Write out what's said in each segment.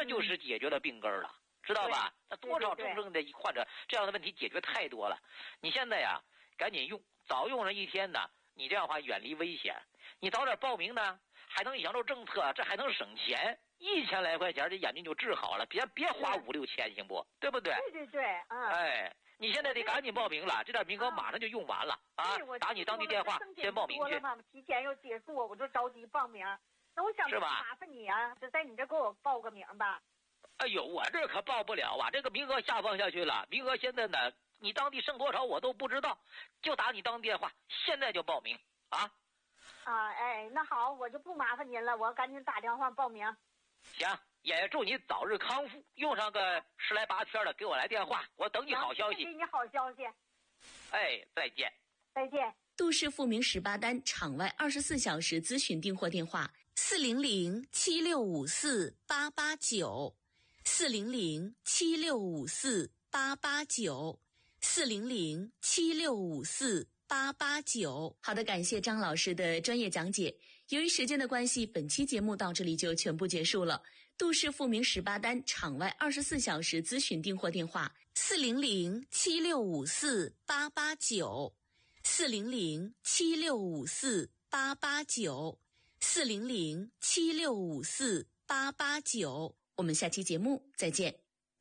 这就是解决了病根了，知道吧？那多少重症的患者这样的问题解决太多了。你现在呀，赶紧用，早用上一天呢，你这样的话远离危险。你早点报名呢，还能享受政策，这还能省钱，1000来块钱这眼睛就治好了，别花5、6千，行不？对不对？ 对， 哎，你现在得赶紧报名了，这点名额马上就用完了啊！打你当地电话先报名去。 提前要结束，我就着急报名。那我想麻烦你啊，就在你这给我报个名吧。 哎呦，我这可报不了啊，这个名额下放下去了。名额现在呢，你当地剩多少我都不知道，就打你当电话，现在就报名啊！ 哎，那好，我就不麻烦您了，我赶紧打电话报名。 行，也祝你早日康复，用上个10来8天了，给我来电话，我等你好消息。 给你好消息。 哎，再见。 再见。 杜氏复明18单场外24小时咨询订货电话400-7654-889，400-7654-889。好的，感谢张老师的专业讲解。由于时间的关系，本期节目到这里就全部结束了。杜氏复明18单场外24小时咨询订货电话400-7654-889，400-7654-889。我们下期节目再见。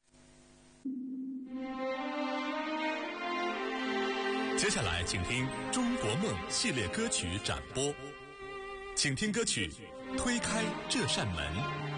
接下来请听中国梦系列歌曲展播，请听歌曲《推开这扇门》。